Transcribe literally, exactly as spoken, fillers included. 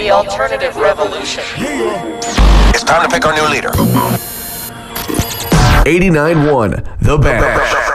the alternative revolution. It's time to pick our new leader. eighty-nine point one, The Bash.